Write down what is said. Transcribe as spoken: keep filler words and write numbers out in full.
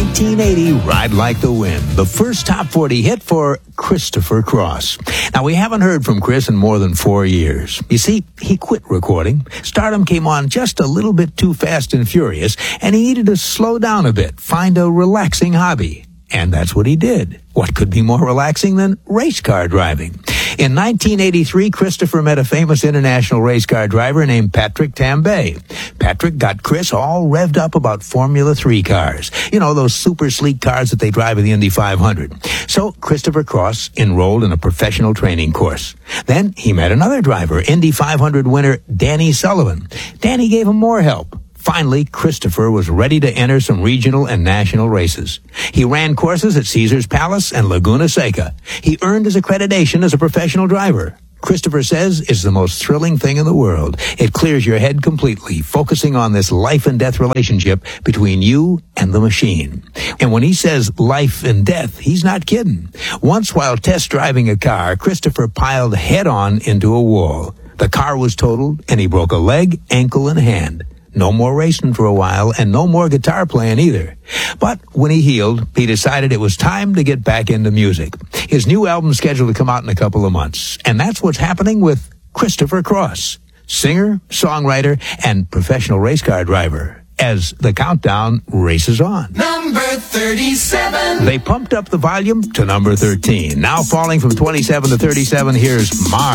nineteen eighty, Ride Like the Wind, the first top forty hit for Christopher Cross. Now, we haven't heard from Chris in more than four years. You see, he quit recording. Stardom came on just a little bit too fast and furious, and he needed to slow down a bit, find a relaxing hobby. And that's what he did. What could be more relaxing than race car driving? In nineteen eighty-three, Christopher met a famous international race car driver named Patrick Tambay. Patrick got Chris all revved up about Formula three cars. You know, those super sleek cars that they drive in the Indy five hundred. So Christopher Cross enrolled in a professional training course. Then he met another driver, Indy five hundred winner Danny Sullivan. Danny gave him more help. Finally, Christopher was ready to enter some regional and national races. He ran courses at Caesars Palace and Laguna Seca. He earned his accreditation as a professional driver. Christopher says it's the most thrilling thing in the world. It clears your head completely, focusing on this life and death relationship between you and the machine. And when he says life and death, he's not kidding. Once while test driving a car, Christopher piled head on into a wall. The car was totaled, and he broke a leg, ankle, and hand. No more racing for a while, and no more guitar playing either. But when he healed, he decided it was time to get back into music. His new album's scheduled to come out in a couple of months, and that's what's happening with Christopher Cross, singer, songwriter, and professional race car driver, as the countdown races on. Number thirty-seven. They pumped up the volume to number thirteen. Now falling from twenty-seven to thirty-seven, here's Mars.